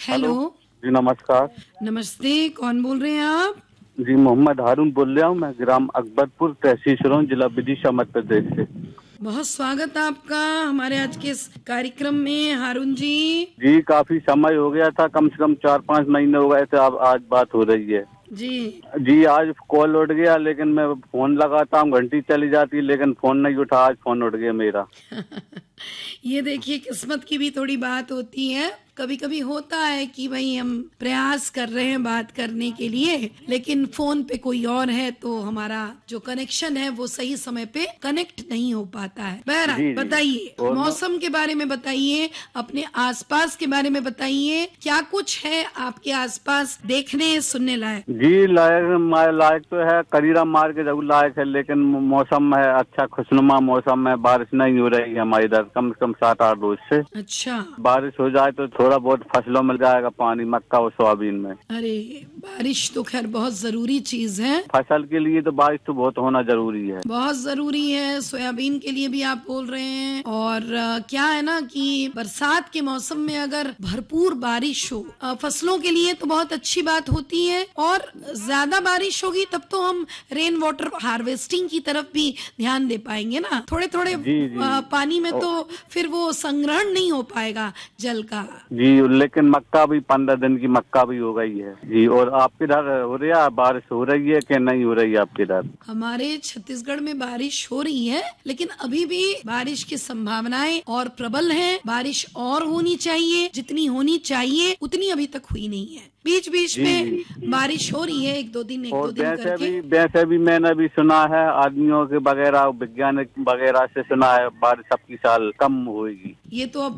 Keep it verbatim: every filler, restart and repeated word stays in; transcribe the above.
Hello. जी नमस्कार। नमस्ते, कौन बोल रहे हैं आप? जी मोहम्मद हारून बोल रहा हूँ मैं, ग्राम अकबरपुर, तहसील सिरौंज, जिला विदिशा, मध्य प्रदेश से। बहुत स्वागत आपका हमारे आज के इस कार्यक्रम में हारून जी। जी काफी समय हो गया था, कम से कम चार पाँच महीने हो गए थे, अब आज बात हो रही है। जी जी आज कॉल उठ गया, लेकिन मैं फोन लगाता हूँ घंटी चली जाती, लेकिन फोन नहीं उठा, आज फोन उठ गया मेरा। ये देखिए, किस्मत की भी थोड़ी बात होती है। कभी कभी होता है कि भाई हम प्रयास कर रहे हैं बात करने के लिए, लेकिन फोन पे कोई और है, तो हमारा जो कनेक्शन है वो सही समय पे कनेक्ट नहीं हो पाता है। बहरहाल बताइए, मौसम के बारे में बताइए, अपने आसपास के बारे में बताइए, क्या कुछ है आपके आसपास देखने सुनने लायक? जी लायक लायक तो है, करीरा मार के जरूर लायक है, लेकिन मौसम है अच्छा, खुशनुमा मौसम है, बारिश नहीं हो रही है हमारे इधर कम से कम सात आठ रोज से। अच्छा, बारिश हो जाए तो थोड़ा बहुत फसलों मिल जाएगा पानी, मक्का और सोयाबीन में। अरे बारिश तो खैर बहुत जरूरी चीज है, फसल के लिए तो बारिश तो बहुत होना जरूरी है, बहुत जरूरी है। सोयाबीन के लिए भी आप बोल रहे हैं, और आ, क्या है ना कि बरसात के मौसम में अगर भरपूर बारिश हो आ, फसलों के लिए तो बहुत अच्छी बात होती है, और ज्यादा बारिश होगी तब तो हम रेन वाटर हार्वेस्टिंग की तरफ भी ध्यान दे पाएंगे ना। थोड़े थोड़े जी, जी। आ, पानी में तो फिर वो संग्रहण नहीं हो पाएगा जल का। जी लेकिन मक्का भी पंद्रह दिन की मक्का भी हो गई है जी। और आपके इधर हो रहा है, बारिश हो रही है कि नहीं हो रही है आपके इधर? हमारे छत्तीसगढ़ में बारिश हो रही है, लेकिन अभी भी बारिश की संभावनाएं और प्रबल हैं। बारिश और होनी चाहिए, जितनी होनी चाहिए उतनी अभी तक हुई नहीं है। बीच बीच में बारिश हो रही है, एक दो दिन एक दो दिन वैसे करके। भी वैसे भी मैंने भी सुना है, आदमियों के वगैरह वैज्ञानिक वगैरह से सुना है, बारिश अब की साल कम होगी। ये तो अब